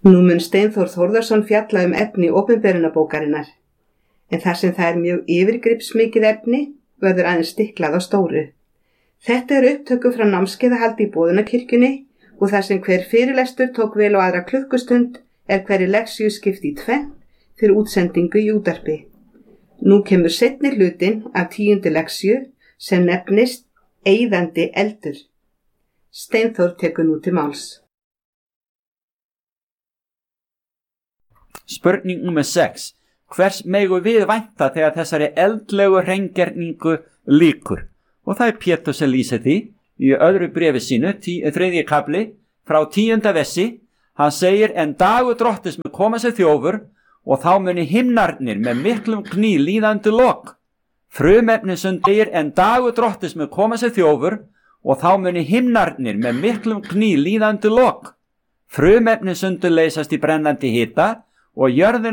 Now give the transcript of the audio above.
Nú mun Steinþór Þórðarson fjalla efni opinberunarbókarinnar, en þar sem það mjög yfirgripsmikið efni verður aðeins stiklað á stóru. Þetta upptöku frá námskeiðahaldi í Boðunarkirkjunni og þar sem hver fyrirlestur tók vel á aðra klukkustund hverri leksíu skipt í tvennt fyrir útsendingu í útvarpi. Nú kemur seinni hlutinn af 10. leksíu sem nefnist Eyðandi eldur. Steinþór tekur nú til máls. Spurning númer 6. Hvers megu við vænta þegar þessari eldlegu hreingerningu lýkur? Og það Pétur sem lýsir því í öðru bréfi sínu, 3. kafli, frá 10. versi. Hann segir, en dagur Drottins mun koma sem þjófur og þá muni himnarnir með miklum kný líðandi lok. Frumefnin segir, en dagur Drottins mun koma sem þjófur og þá muni himnarnir með miklum kný líðandi lok. Frumefnin leysast í brennandi hita og jörðin